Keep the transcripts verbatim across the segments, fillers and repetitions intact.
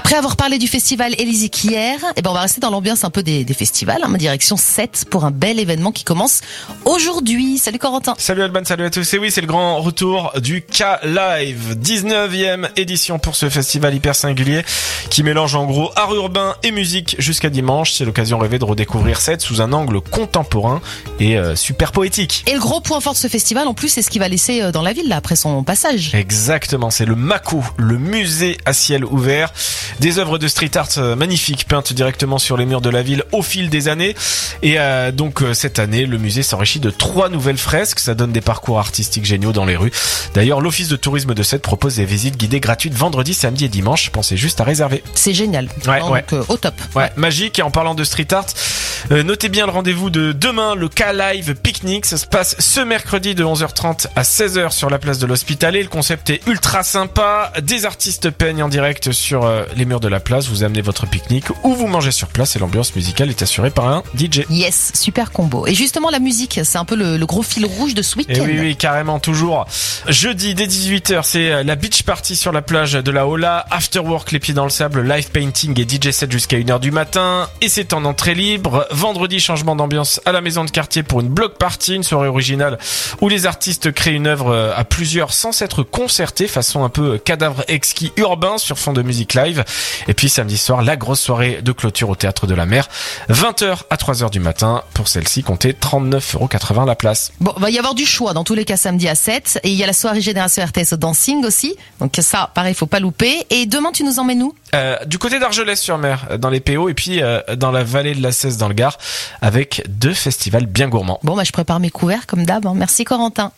Après avoir parlé du festival Elysée hier, eh ben on va rester dans l'ambiance un peu des, des festivals, hein, direction Sète pour un bel événement qui commence aujourd'hui. Salut Corentin. Salut Alban, salut à tous. Et oui, c'est le grand retour du K-Live, dix-neuvième édition pour ce festival hyper singulier qui mélange en gros art urbain et musique jusqu'à dimanche. C'est l'occasion rêvée de redécouvrir Sète sous un angle contemporain et euh, super poétique. Et le gros point fort de ce festival, en plus, c'est ce qu'il va laisser dans la ville là après son passage. Exactement, c'est le Mako, le musée à ciel ouvert. Des œuvres de street art magnifiques peintes directement sur les murs de la ville au fil des années. Et euh, donc euh, cette année, le musée s'enrichit de trois nouvelles fresques. Ça donne des parcours artistiques géniaux dans les rues. D'ailleurs, l'office de tourisme de Sète propose des visites guidées gratuites vendredi, samedi et dimanche. Pensez juste à réserver. C'est génial. Ouais, donc ouais. Euh, au top. Ouais, ouais. Magique. Et en parlant de street art, euh, notez bien le rendez-vous de demain, le K-Live Picnic. Ça se passe ce mercredi de onze heures trente à seize heures sur la place de l'Hospitalet. Le concept est ultra sympa. Des artistes peignent en direct sur euh, les murs de la place. Vous amenez votre pique-nique ou vous mangez sur place et l'ambiance musicale est assurée par un D J. Yes, super combo. Et justement, la musique, c'est un peu le, le gros fil rouge de ce week-end. Et oui, oui, carrément, toujours. Jeudi, dès dix-huit heures, c'est la beach party sur la plage de la Hola. After work, les pieds dans le sable, live painting et D J set jusqu'à une heure du matin. Et c'est en entrée libre. Vendredi, changement d'ambiance à la maison de quartier pour une block party, une soirée originale où les artistes créent une œuvre à plusieurs sans s'être concertés, façon un peu cadavre exquis urbain sur fond de musique live. Et puis samedi soir, la grosse soirée de clôture au Théâtre de la Mer, vingt heures à trois heures du matin. Pour celle-ci, comptez trente-neuf euros quatre-vingts la place. Bon, va y avoir du choix dans tous les cas samedi à Sète. Et il y a la soirée Génération R T S au Dancing aussi. Donc ça, pareil, faut pas louper. Et demain, tu nous emmènes où ? Euh, du côté d'Argelès-sur-Mer, dans les P O, et puis euh, dans la vallée de la Cèze, dans le Gard, avec deux festivals bien gourmands. Bon, bah je prépare mes couverts comme d'hab. Hein. Merci Corentin.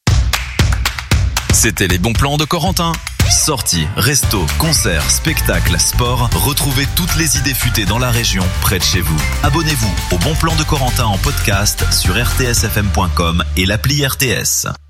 C'était les bons plans de Corentin. Sorties, restos, concerts, spectacles, sport. Retrouvez toutes les idées futées dans la région, près de chez vous. Abonnez-vous au Bon Plan de Corentin en podcast sur r t s f m point com et l'appli R T S.